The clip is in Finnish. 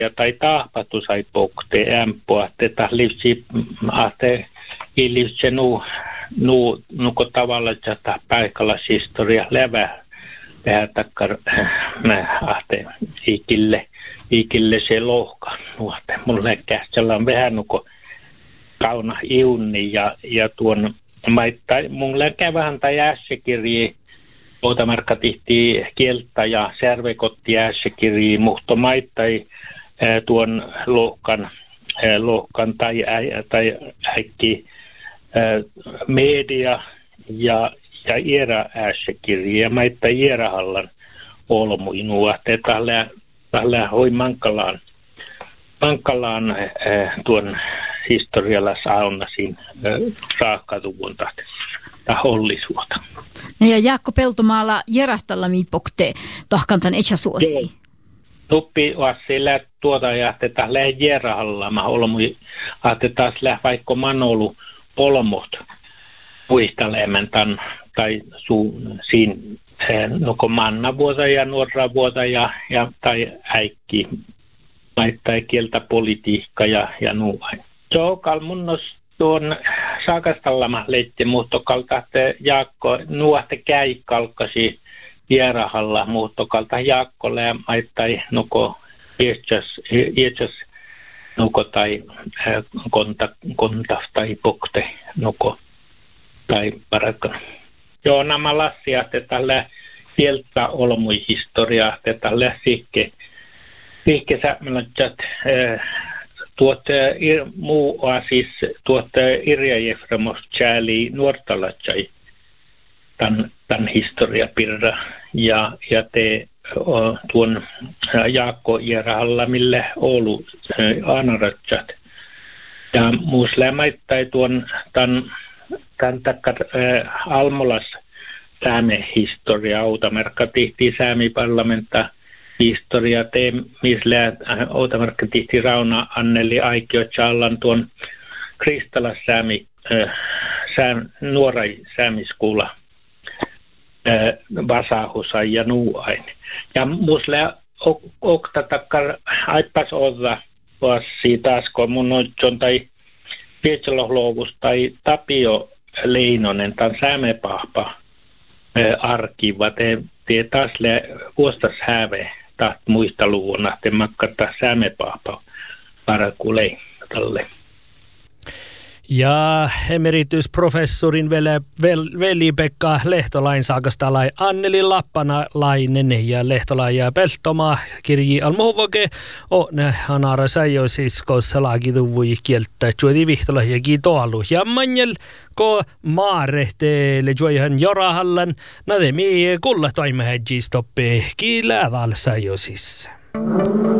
ja tai tahpatu sai pokte ämpua, että livsi ahte ilivse nuko tavalla että paikalla historia levä vähän takkar ahte ikille se lohka nuote mulle kähtsellä on vähän nuko kauna iunni ja tuon maittai mun läkä vähän tai ässekirji Otamarkka tihti kieltä ja särvekotti ässekirji muhto maittai tuon lohkan tai äkki media ja iera ässekirji ja maittai ierahallan olmuinua tällä hoi mankalaan tuon historialla sauna siinä saakatuvun hollisuota. Ja Jaakko Peltomaalla Jerastolla miipokte tohkantan etsäsuosi. Tuppi vassilla tuota ja tätä lähe Jerahalla. Mä olemme taas lähe vaikka manolu polmot puistalemän tai siinä nuko manna vuoda ja nuorra vuoda ja tai äikki tai kieltä politiikka ja nuuain. Joo, kalmunnos tuon saakastallama leitti, mutta kalta Jaakko nuohte käikalkasi Jerahalla, mutta kalta Jaakkolle ja maittai nuko ietsas nuko tai konta tai pokte nuko tai parakan. Joo, nämä lassiat, että tällä sieltä olmui historiaa, että tällä sikke sämmälät muu siis Irja Jefremos tjääli nuortalatsai tämän historiapirra ja te tuon Jaakko Jerahalla mille Oulu anaratsat ja muus lämäittai tuon tämän takkar Almolas sääme historia Outamerkka tihti säämi parlamenta historia te misle Outamarkka tihti Rauna Anneli Aikio Challan tuon Kristalla nuorai säämiskuulla vasahusa ja nuuain. Ja musle okta takkar aippas olla vassi taas kun mun on tai Pietsälohluovus tai Tapio Leinonen tämän säämepahpa arkiva te taas vuostas häve taht muista luvuna te makkata säämepahpa parakulei tälle. Ja emeritusprofessorin Veli-Pekka Lehtolain saakastalai Anneli Lappanalainen ja Lehtolain ja Peltomaa kirji almuhovoke o ne hanara sajo siis kossa laagituvui kieltä juodi vihtola ja kiitoalu ja manjel ko maarehteelle juoihan jorahallan nademi kulla toimehäjji stoppe kiiläävällä sajo siis.